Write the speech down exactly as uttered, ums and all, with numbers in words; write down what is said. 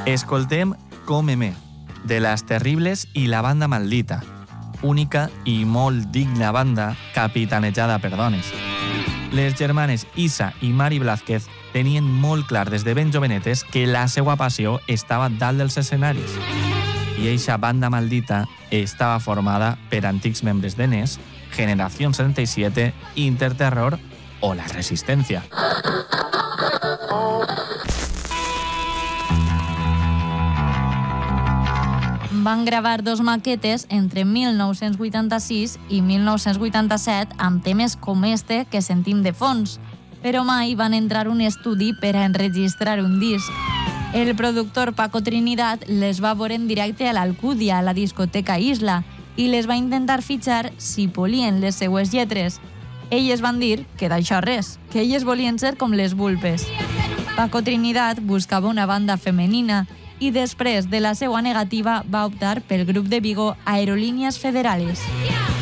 Escoltem Cómeme, de Las Terribles i la banda Maldita, única i molt digna banda capitanejada per dones. Les germanes Isa i Mari Blázquez tenien molt clar des de ben jovenetes que la seva passió estava dalt dels escenaris. I eixa banda Maldita estava formada per antics membres de Nes, Generación setenta y siete, Interterror o La Resistencia. Van gravar dos maquetes entre mil nou-cents vuitanta-sis i mil nou-cents vuitanta-set amb temes com este que sentim de fons, però mai van entrar a un estudi per a enregistrar un disc. El productor Paco Trinidad les va veure en directe a l'Alcúdia, a la discoteca Isla, i les va intentar fitxar si volien les seues lletres. Elles van dir que d'això res, que elles volien ser com les Vulpes. Paco Trinidad buscava una banda femenina i després de la seva negativa va optar pel grup de Vigo Aerolíneas Federales.